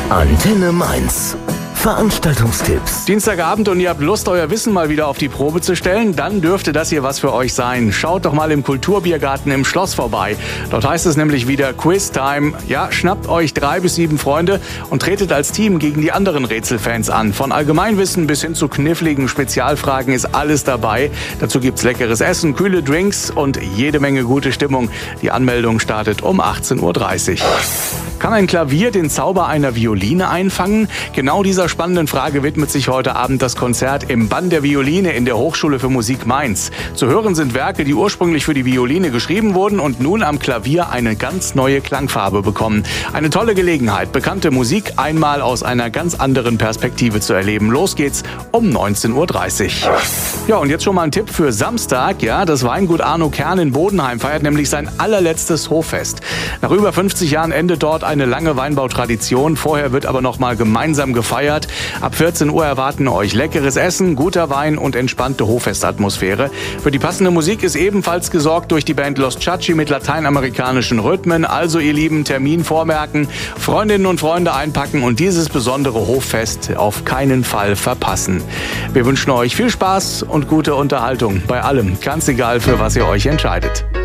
Antenne Mainz. Veranstaltungstipps. Dienstagabend und ihr habt Lust, euer Wissen mal wieder auf die Probe zu stellen? Dann dürfte das hier was für euch sein. Schaut doch mal im Kulturbiergarten im Schloss vorbei. Dort heißt es nämlich wieder Quiz Time. Ja, schnappt euch 3 bis 7 Freunde und tretet als Team gegen die anderen Rätselfans an. Von Allgemeinwissen bis hin zu kniffligen Spezialfragen ist alles dabei. Dazu gibt's leckeres Essen, kühle Drinks und jede Menge gute Stimmung. Die Anmeldung startet um 18:30 Uhr. Kann ein Klavier den Zauber einer Violine einfangen? Genau dieser spannenden Frage widmet sich heute Abend das Konzert im Bann der Violine in der Hochschule für Musik Mainz. Zu hören sind Werke, die ursprünglich für die Violine geschrieben wurden und nun am Klavier eine ganz neue Klangfarbe bekommen. Eine tolle Gelegenheit, bekannte Musik einmal aus einer ganz anderen Perspektive zu erleben. Los geht's um 19:30 Uhr. Ja, und jetzt schon mal ein Tipp für Samstag. Ja, das Weingut Arno Kern in Bodenheim feiert nämlich sein allerletztes Hoffest. Nach über 50 Jahren endet dort eine lange Weinbautradition. Vorher wird aber noch mal gemeinsam gefeiert. Ab 14 Uhr erwarten euch leckeres Essen, guter Wein und entspannte Hoffestatmosphäre. Für die passende Musik ist ebenfalls gesorgt durch die Band Los Chachi mit lateinamerikanischen Rhythmen. Also ihr Lieben, Termin vormerken, Freundinnen und Freunde einpacken und dieses besondere Hoffest auf keinen Fall verpassen. Wir wünschen euch viel Spaß und gute Unterhaltung bei allem, ganz egal für was ihr euch entscheidet.